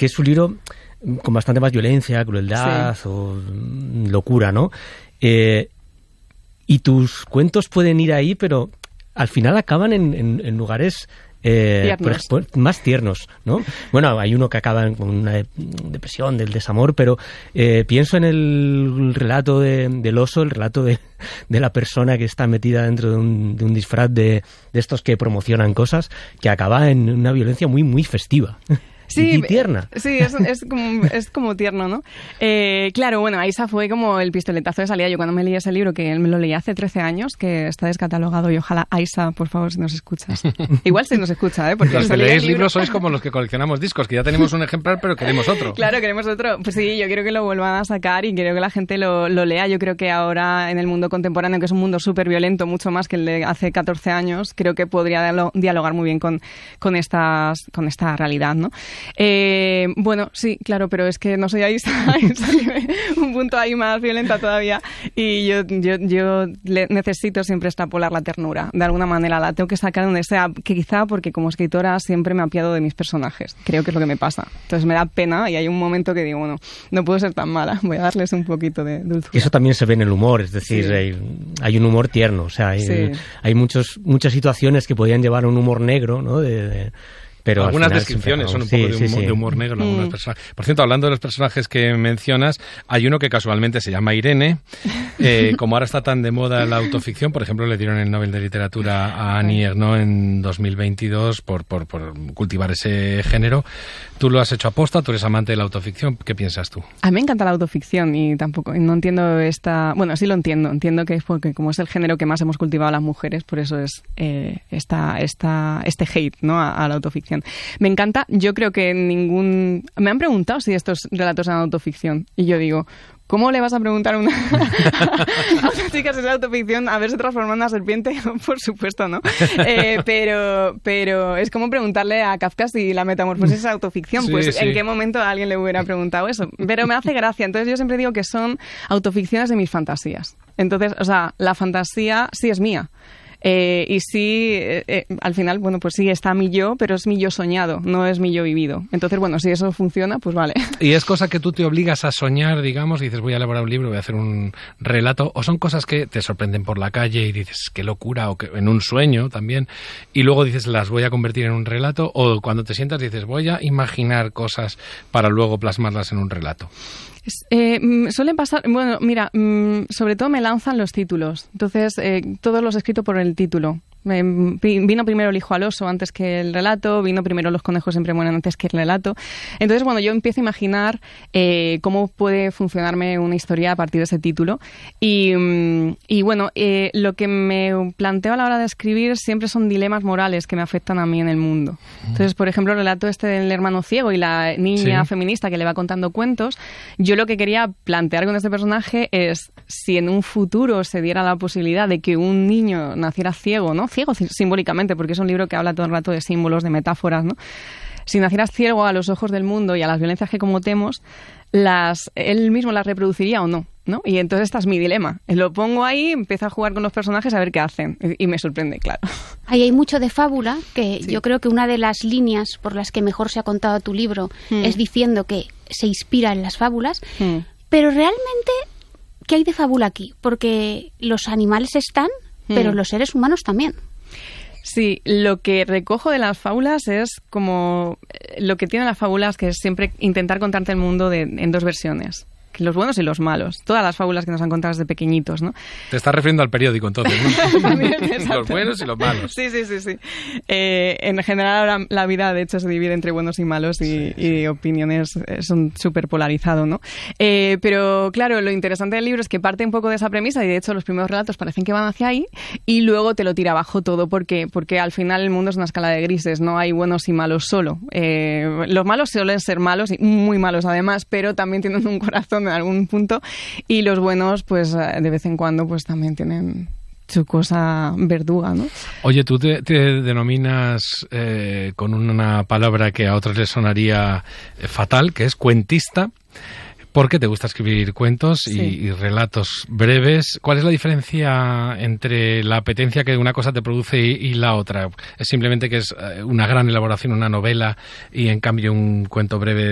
que es un libro con bastante más violencia, crueldad o locura, ¿no? Y tus cuentos pueden ir ahí, pero al final acaban en lugares más tiernos, ¿no? Bueno, hay uno que acaba con una depresión del desamor, pero pienso en el relato del oso, el relato de la persona que está metida dentro de un disfraz de estos que promocionan cosas, que acaba en una violencia muy, muy festiva. Sí, y tierna. Sí, es como tierno, ¿no? Claro, bueno, Aisa fue como el pistoletazo de salida. Yo cuando me leí ese libro, que me lo leí hace 13 años, que está descatalogado, y ojalá, Aisa, por favor, si nos escuchas. Igual si nos escucha, ¿eh? Porque los que leéis libros sois como los que coleccionamos discos, que ya tenemos un ejemplar, pero queremos otro. Claro, queremos otro. Pues sí, yo quiero que lo vuelvan a sacar y quiero que la gente lo lea. Yo creo que ahora, en el mundo contemporáneo, que es un mundo súper violento, mucho más que el de hace 14 años, creo que podría dialogar muy bien con esta realidad, ¿no? Bueno, sí, claro, pero es que no soy Aisa, un punto ahí más violenta todavía, y yo necesito siempre extrapolar la ternura, de alguna manera la tengo que sacar donde sea, que quizá porque como escritora siempre me apiado de mis personajes, creo que es lo que me pasa, entonces me da pena y hay un momento que digo, bueno, no puedo ser tan mala, voy a darles un poquito de dulzura. Eso también se ve en el humor, es decir, hay un humor tierno, o sea, hay muchas situaciones que podrían llevar a un humor negro, ¿no? Pero algunas descripciones son un poco de humor negro en algunos personajes. Por cierto, hablando de los personajes que mencionas, hay uno que casualmente se llama Irene. Como ahora está tan de moda la autoficción, por ejemplo, le dieron el Nobel de Literatura a Annie Ernaux en 2022 por cultivar ese género. Tú lo has hecho aposta, tú eres amante de la autoficción. ¿Qué piensas tú? A mí me encanta la autoficción y no entiendo Bueno, sí lo entiendo. Entiendo que es porque como es el género que más hemos cultivado las mujeres, por eso es este hate, ¿no? a la autoficción. Me encanta, yo creo que me han preguntado si estos relatos eran autoficción y yo digo, ¿cómo le vas a preguntar a una chica si es autoficción haberse transformado en una serpiente? Por supuesto, ¿no? Pero es como preguntarle a Kafka si la metamorfosis es autoficción. Pues ¿en qué momento a alguien le hubiera preguntado eso? Pero me hace gracia. Entonces yo siempre digo que son autoficciones de mis fantasías. Entonces, o sea, la fantasía sí es mía. Y sí, al final, bueno, pues sí, está mi yo, pero es mi yo soñado, no es mi yo vivido. Entonces, bueno, si eso funciona, pues vale. ¿Y es cosa que tú te obligas a soñar, digamos, y dices, voy a elaborar un libro, voy a hacer un relato, o son cosas que te sorprenden por la calle y dices, qué locura, o que en un sueño también, y luego dices, las voy a convertir en un relato, o cuando te sientas dices, voy a imaginar cosas para luego plasmarlas en un relato? Suelen pasar, bueno, mira, sobre todo me lanzan los títulos, entonces todos los he escrito por el título. Vino primero El hijo al oso antes que el relato, vino primero Los conejos siempre mueren antes que el relato. Entonces, bueno, yo empiezo a imaginar cómo puede funcionarme una historia a partir de ese título. Y bueno, lo que me planteo a la hora de escribir siempre son dilemas morales que me afectan a mí en el mundo. Entonces, por ejemplo, el relato del hermano ciego y la niña feminista que le va contando cuentos, yo lo que quería plantear con este personaje es si en un futuro se diera la posibilidad de que un niño naciera ciego, ¿no? Ciego simbólicamente, porque es un libro que habla todo el rato de símbolos, de metáforas, ¿no? Si nacieras ciego a los ojos del mundo y a las violencias que cometemos, él mismo las reproduciría o no, ¿no? Y entonces este es mi dilema. Lo pongo ahí, empiezo a jugar con los personajes a ver qué hacen y me sorprende, claro. Ahí hay mucho de fábula, que yo creo que una de las líneas por las que mejor se ha contado tu libro es diciendo que se inspira en las fábulas, pero realmente, ¿qué hay de fábula aquí? Porque los animales están, pero los seres humanos también. Sí, lo que recojo de las fábulas es como lo que tienen las fábulas, que es siempre intentar contarte el mundo en dos versiones. Los buenos y los malos. Todas las fábulas que nos han contado desde pequeñitos, ¿no? Te estás refiriendo al periódico, entonces, ¿no? Los buenos y los malos. Sí. En general, ahora la vida, de hecho, se divide entre buenos y malos y opiniones son súper polarizadas, ¿no? Pero, claro, lo interesante del libro es que parte un poco de esa premisa y, de hecho, los primeros relatos parecen que van hacia ahí y luego te lo tira abajo todo porque al final el mundo es una escala de grises, no hay buenos y malos solo. Los malos suelen ser malos y muy malos, además, pero también tienen un corazón en algún punto, y los buenos pues de vez en cuando pues también tienen su cosa verduga, ¿no? Oye, tú te denominas con una palabra que a otros les sonaría fatal, que es cuentista. ¿Por qué te gusta escribir cuentos y relatos breves? ¿Cuál es la diferencia entre la apetencia que una cosa te produce y la otra? ¿Es simplemente que es una gran elaboración, una novela, y en cambio un cuento breve